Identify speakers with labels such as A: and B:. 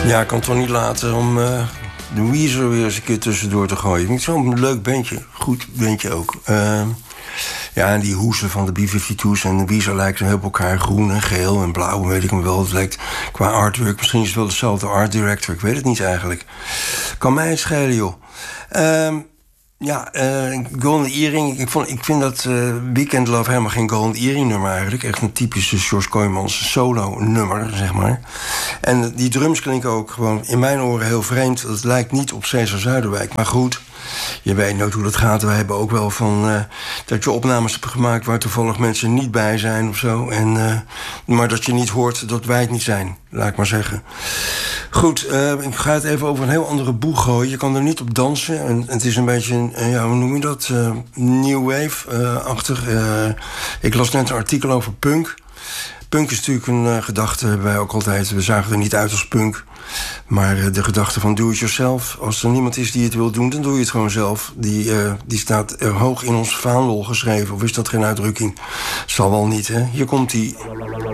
A: Ja, ik kan het toch niet laten om de Weezer weer eens een keer tussendoor te gooien. Niet zo'n leuk bandje. Goed bandje ook. Ja, en die hoesen van de B-52's en de Weezer lijken heel op elkaar. Groen en geel en blauw, weet ik hem wel. Het lijkt qua artwork, misschien is het wel dezelfde art director. Ik weet het niet eigenlijk. Kan mij het schelen, joh. Golden Earring. Ik vind dat Weekend Love helemaal geen Golden Earring nummer eigenlijk. Echt een typische George Kooijmans solo nummer, zeg maar. En die drums klinken ook gewoon in mijn oren heel vreemd. Het lijkt niet op Cesar Zuiderwijk. Maar goed, je weet nooit hoe dat gaat. Wij hebben ook wel van dat je opnames hebt gemaakt waar toevallig mensen niet bij zijn of zo. Maar dat je niet hoort dat wij het niet zijn, laat ik maar zeggen. Goed, ik ga het even over een heel andere boeg gooien. Je kan er niet op dansen. En het is een beetje, hoe noem je dat? New wave-achtig. Ik las net een artikel over punk. Punk is natuurlijk een gedachte, hebben wij ook altijd. We zagen er niet uit als punk. Maar de gedachte van do it yourself. Als er niemand is die het wil doen, dan doe je het gewoon zelf. Die staat er hoog in ons vaandel geschreven. Of is dat geen uitdrukking? Zal wel niet, hè? Hier komt die.